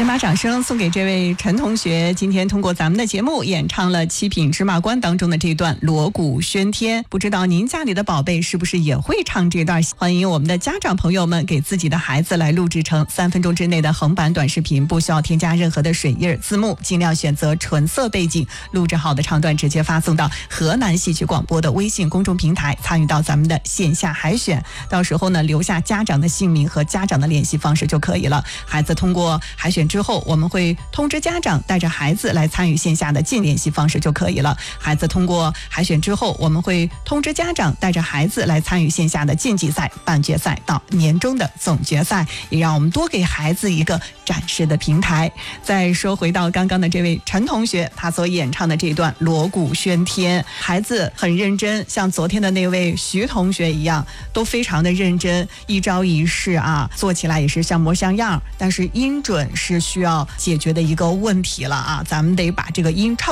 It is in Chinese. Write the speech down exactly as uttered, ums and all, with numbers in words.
先把掌声送给这位陈同学，今天通过咱们的节目演唱了《七品芝麻官》当中的这段锣鼓喧天。不知道您家里的宝贝是不是也会唱这段？欢迎我们的家长朋友们给自己的孩子来录制成三分钟之内的横版短视频，不需要添加任何的水印字幕，尽量选择纯色背景，录制好的唱段直接发送到河南戏曲广播的微信公众平台，参与到咱们的线下海选。到时候呢，留下家长的姓名和家长的联系方式就可以了。孩子通过海选之后，我们会通知家长带着孩子来参与线下的进联系方式就可以了。孩子通过海选之后，我们会通知家长带着孩子来参与线下的晋级赛、半决赛到年终的总决赛，也让我们多给孩子一个展示的平台。再说回到刚刚的这位陈同学，他所演唱的这段锣鼓喧天，孩子很认真，像昨天的那位徐同学一样，都非常的认真，一招一式啊，做起来也是像模像样，但是音准是需要解决的一个问题了啊，咱们得把这个音唱